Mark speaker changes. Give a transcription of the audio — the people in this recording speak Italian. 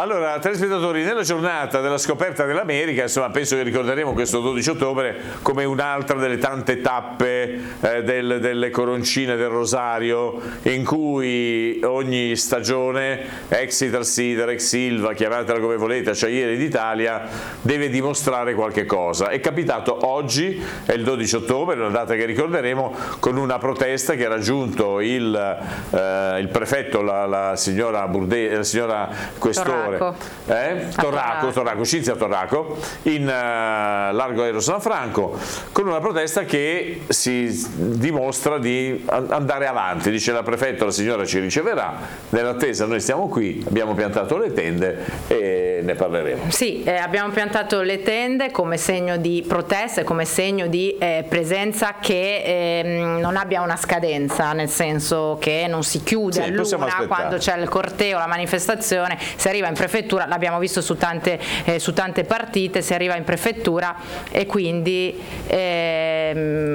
Speaker 1: Allora, telespettatori, nella giornata della scoperta dell'America, insomma, penso che ricorderemo questo 12 ottobre come un'altra delle tante tappe delle coroncine del Rosario, in cui ogni stagione, ex Italsider, ex Ilva, chiamatela come volete, Acciaieri d'Italia, deve dimostrare qualche cosa. È capitato oggi, è il 12 ottobre, una data che ricorderemo, con una protesta che ha raggiunto il prefetto, la signora Questore, Torraco, Cinzia Torraco, in largo Aero San Franco, con una protesta che si dimostra di andare avanti. Dice la prefetto, la signora ci riceverà, nell'attesa noi stiamo qui, abbiamo piantato le tende e ne parleremo.
Speaker 2: Sì, abbiamo piantato le tende come segno di protesta e come segno di presenza che non abbia una scadenza, nel senso che non si chiude all'una quando c'è il corteo, la manifestazione, si arriva in prefettura, l'abbiamo visto su tante partite, si arriva in prefettura e quindi